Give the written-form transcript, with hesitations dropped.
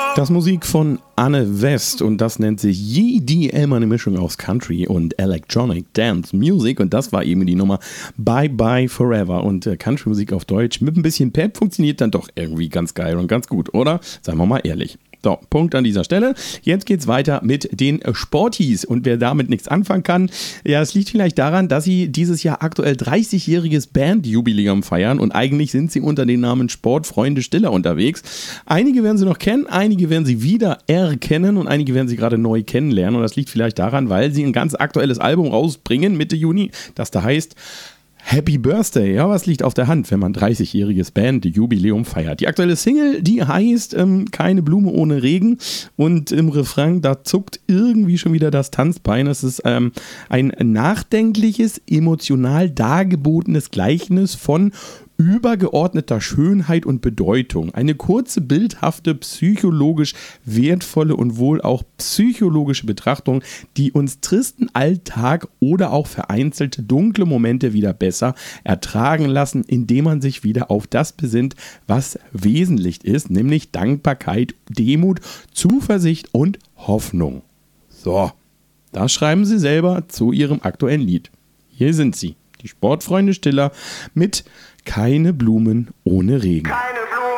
Das Musik von Anne West und das nennt sich EDM, eine Mischung aus Country und Electronic Dance Music und das war eben die Nummer Bye Bye Forever und Country Musik auf Deutsch mit ein bisschen Pep funktioniert dann doch irgendwie ganz geil und ganz gut, oder? Seien wir mal ehrlich. So, Punkt an dieser Stelle. Jetzt geht's weiter mit den Sporties und wer damit nichts anfangen kann, ja, es liegt vielleicht daran, dass sie dieses Jahr aktuell 30-jähriges Bandjubiläum feiern und eigentlich sind sie unter dem Namen Sportfreunde Stiller unterwegs. Einige werden sie noch kennen, einige werden sie wieder erkennen und einige werden sie gerade neu kennenlernen und das liegt vielleicht daran, weil sie ein ganz aktuelles Album rausbringen Mitte Juni, das da heißt Happy Birthday, ja, was liegt auf der Hand, wenn man 30-jähriges Band-Jubiläum feiert. Die aktuelle Single, die heißt Keine Blume ohne Regen und im Refrain, da zuckt irgendwie schon wieder das Tanzbein. Es ist ein nachdenkliches, emotional dargebotenes Gleichnis von übergeordneter Schönheit und Bedeutung. Eine kurze, bildhafte, psychologisch wertvolle und wohl auch psychologische Betrachtung, die uns tristen Alltag oder auch vereinzelte dunkle Momente wieder besser ertragen lassen, indem man sich wieder auf das besinnt, was wesentlich ist, nämlich Dankbarkeit, Demut, Zuversicht und Hoffnung. So, das schreiben sie selber zu ihrem aktuellen Lied. Hier sind sie, die Sportfreunde Stiller mit Keine Blumen ohne Regen. Keine Blumen